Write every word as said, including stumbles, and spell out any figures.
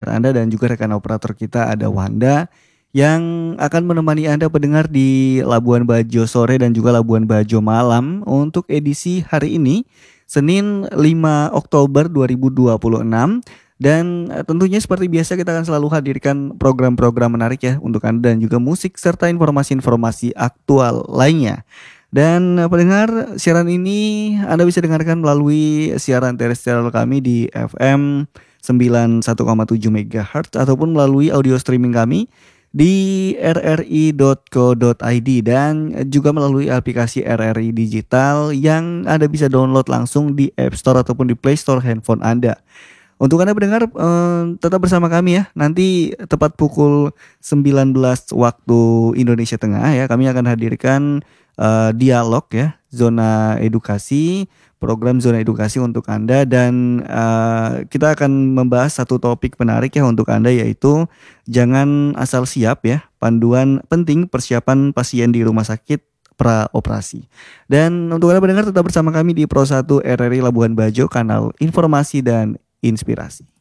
Anda dan juga rekan operator kita ada Wanda yang akan menemani Anda pendengar di Labuan Bajo sore dan juga Labuan Bajo malam untuk edisi hari ini Senin lima Oktober dua ribu dua puluh enam. Dan eh, tentunya seperti biasa kita akan selalu hadirkan program-program menarik ya untuk Anda dan juga musik serta informasi-informasi aktual lainnya. Dan eh, pendengar, siaran ini Anda bisa dengarkan melalui siaran terestrial kami di F M sembilan puluh satu koma tujuh megahertz ataupun melalui audio streaming kami di r r i dot co dot i d dan juga melalui aplikasi R R I Digital yang Anda bisa download langsung di App Store ataupun di Play Store handphone Anda. Untuk Anda pendengar eh, tetap bersama kami ya. Nanti tepat pukul sembilan belas waktu Indonesia Tengah ya, kami akan hadirkan eh, dialog ya, zona edukasi, program zona edukasi untuk Anda dan eh, kita akan membahas satu topik menarik ya untuk Anda, yaitu jangan asal siap ya, panduan penting persiapan pasien di rumah sakit pra operasi. Dan untuk Anda pendengar tetap bersama kami di Pro satu R R I Labuan Bajo, kanal informasi dan inspirasi.